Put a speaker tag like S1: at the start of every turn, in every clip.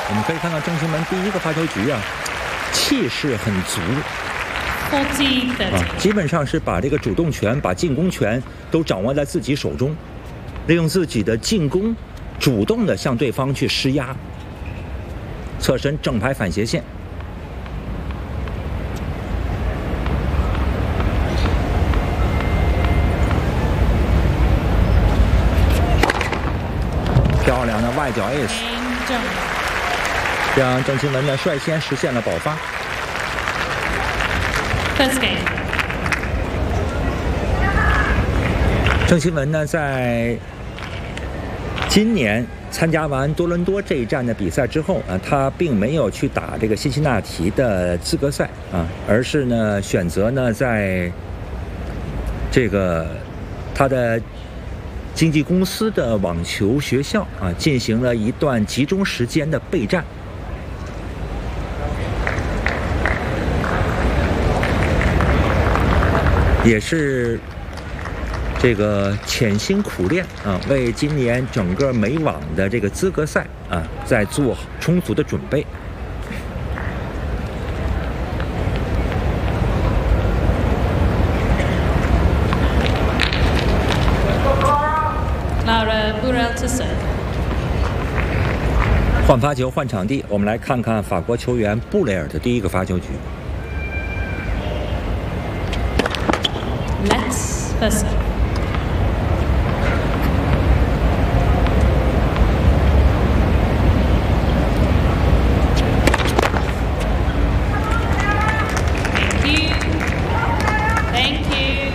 S1: 我们可以看到郑钦文第一个发球局啊，气势很足。基本上是把这个主动权、把进攻权都掌握在自己手中，利用自己的进攻，主动的向对方去施压。侧身正拍反斜线，漂亮的外角 ace， 让郑钦文呢率先实现了保发。
S2: First game。
S1: 郑钦文呢，在今年参加完多伦多这一站的比赛之后啊，他并没有去打这个辛辛那提的资格赛啊，而是呢选择呢在这个他的经纪公司的网球学校啊进行了一段集中时间的备战。也是这个潜心苦练啊，为今年整个美网的这个资格赛啊，在做充足的准备。换发球，换场地，我们来看看法国球员布雷尔的第一个发球局。
S2: Let's first. Thank you.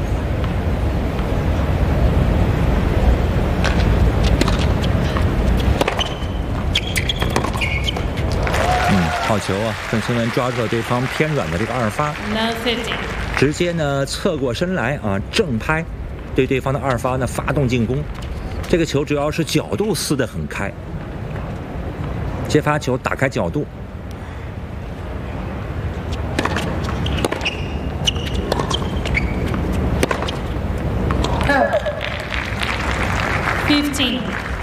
S1: 好球啊！郑钦文抓住了对方偏软的这个二发。
S2: No 50.
S1: 直接呢侧过身来啊，正拍，对对方的二发呢发动进攻。这个球主要是角度撕得很开，接发球打开角度。
S2: 15.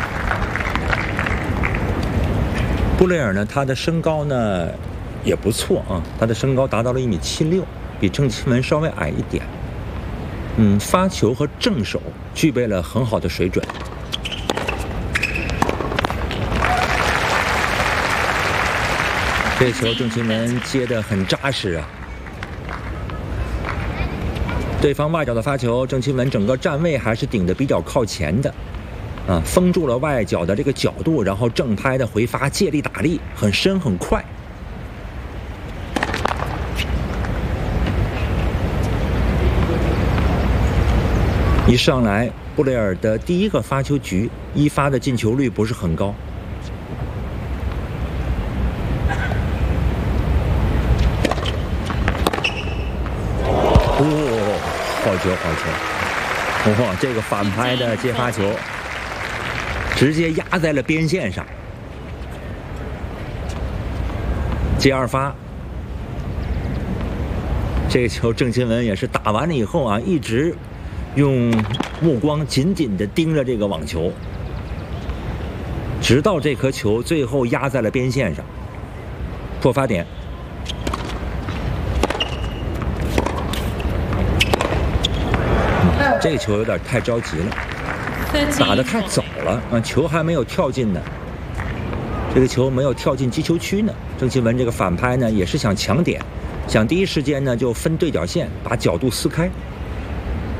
S1: 布雷尔呢，他的身高呢也不错啊，他的身高达到了1.76米。比郑钦文稍微矮一点，发球和正手具备了很好的水准。这球郑钦文接得很扎实啊！对方外角的发球，郑钦文整个站位还是顶得比较靠前的，啊，封住了外角的这个角度，然后正拍的回发，借力打力，很深很快。一上来，布雷尔的第一个发球局，一发的进球率不是很高。好球好球！哇，这个反拍的接发球，直接压在了边线上。接二发，这个球郑钦文也是打完了以后啊，一直用目光紧紧地盯着这个网球，直到这颗球最后压在了边线上，破发点。这个球有点太着急了，打得太早了啊！球还没有跳进呢，这个球没有跳进击球区呢。郑钦文这个反拍呢，也是想抢点，想第一时间呢就分对角线，把角度撕开。